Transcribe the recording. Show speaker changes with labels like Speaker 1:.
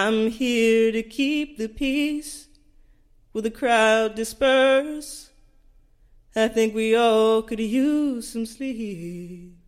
Speaker 1: I'm here to keep the peace. Will the crowd disperse? I think we all could use some sleep.